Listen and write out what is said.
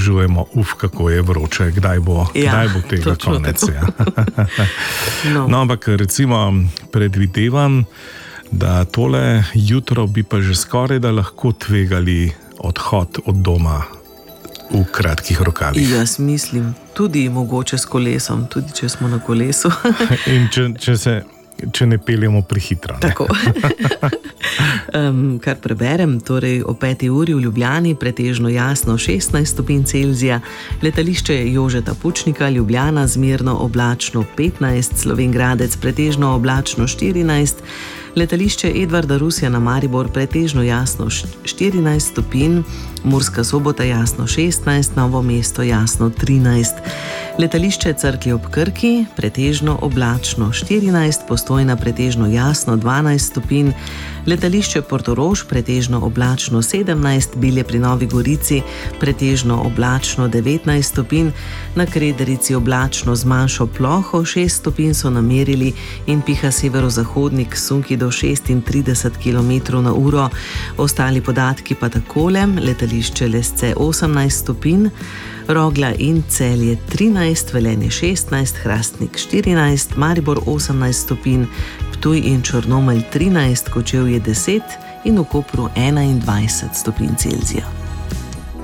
obtožujemo, kako je vroče, kdaj bo tega konec. Ja. No, ampak recimo predvidevam, da tole jutro bi pa že skoraj da lahko tvegali odhod od doma v kratkih rokavih. Jaz mislim, tudi mogoče s kolesom, tudi če smo na kolesu. In če ne peljemo prehitro. Tako. Kar preberem, torej o 5. uri v Ljubljani pretežno jasno 16 stopinj Celzija, letališče Jožeta Pučnika Ljubljana zmerno oblačno 15, Slovenj Gradec pretežno oblačno 14, letališče Edvarda Rusjana Maribor pretežno jasno 14 stopinj, Murska Sobota jasno 16, Novo mesto jasno 13, letališče Cerklje ob Krki pretežno oblačno 14, Postojna pretežno jasno 12 stopinj, letališče Portorož pretežno oblačno 17, Bilje pri Novi Gorici pretežno oblačno 19 stopinj, na Krederici oblačno z manjšo ploho 6 stopinj so namerili in piha severozahodnik sunki do 36 km/h. Ostali podatki pa takole: letališče Lesce 18 stopinj, Rogla in Celje 13, Velenje 16, Hrastnik 14, Maribor 18 stopinj, Ptuj in Črnomelj 13, Kočevje 10 in v Kopru 21 stopinj Celzija.